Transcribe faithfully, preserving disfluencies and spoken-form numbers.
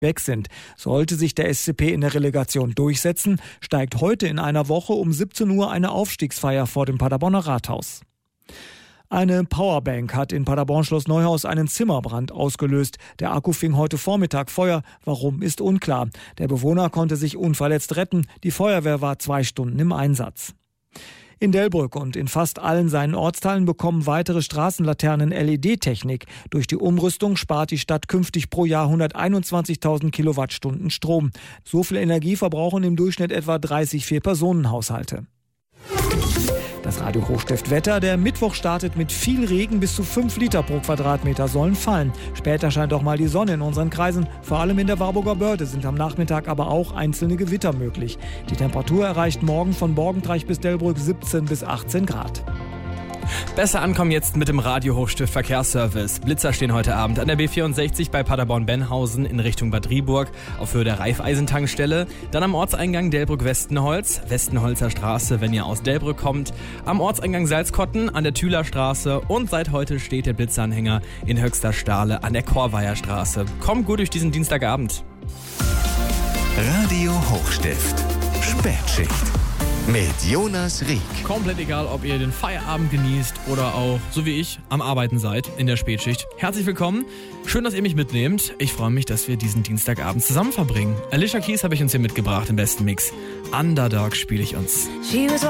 weg sind. Sollte sich der S C P in der Relegation durchsetzen, steigt heute in einer Woche um siebzehn Uhr eine Aufstiegsfeier vor dem Paderborner Rathaus. Eine Powerbank hat in Paderborn-Schloss Neuhaus einen Zimmerbrand ausgelöst. Der Akku fing heute Vormittag Feuer. Warum, ist unklar. Der Bewohner konnte sich unverletzt retten. Die Feuerwehr war zwei Stunden im Einsatz. In Delbrück und in fast allen seinen Ortsteilen bekommen weitere Straßenlaternen L E D-Technik. Durch die Umrüstung spart die Stadt künftig pro Jahr hunderteinundzwanzigtausend Kilowattstunden Strom. So viel Energie verbrauchen im Durchschnitt etwa dreißig Vier-Personen-Haushalte. Das Radio Hochstift Wetter. Der Mittwoch startet mit viel Regen. Bis zu fünf Liter pro Quadratmeter sollen fallen. Später scheint auch mal die Sonne in unseren Kreisen. Vor allem in der Warburger Börde sind am Nachmittag aber auch einzelne Gewitter möglich. Die Temperatur erreicht morgen von Borgentreich bis Delbrück siebzehn bis achtzehn Grad. Besser ankommen jetzt mit dem Radio Hochstift Verkehrsservice. Blitzer stehen heute Abend an der B vierundsechzig bei Paderborn-Benhausen in Richtung Bad Driburg auf Höhe der Raiffeisentankstelle. Dann am Ortseingang Delbrück-Westenholz, Westenholzer Straße, wenn ihr aus Delbrück kommt. Am Ortseingang Salzkotten an der Thüler Straße und seit heute steht der Blitzeranhänger in Höchster Stahle an der Chorweiher Straße. Kommt gut durch diesen Dienstagabend. Radio Hochstift Spätschicht mit Jonas Rieck. Komplett egal, ob ihr den Feierabend genießt oder auch, so wie ich, am Arbeiten seid in der Spätschicht. Herzlich willkommen. Schön, dass ihr mich mitnehmt. Ich freue mich, dass wir diesen Dienstagabend zusammen verbringen. Alicia Keys habe ich uns hier mitgebracht im besten Mix. Underdog spiele ich uns.